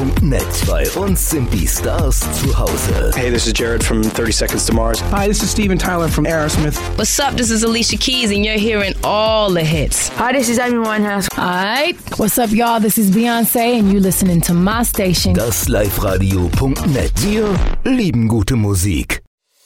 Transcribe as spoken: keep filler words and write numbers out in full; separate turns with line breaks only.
punkt net. Bei uns sind die Stars zu Hause.
Hey, this is Jared from thirty Seconds to Mars.
Hi, this is Steven Tyler from Aerosmith.
What's up? This is Alicia Keys, and you're hearing all the hits.
Hi, this is Amy Winehouse.
Hi. What's up, y'all? This is Beyoncé, and you're listening to my station.
Das Live Radio punkt net. Wir lieben gute Musik.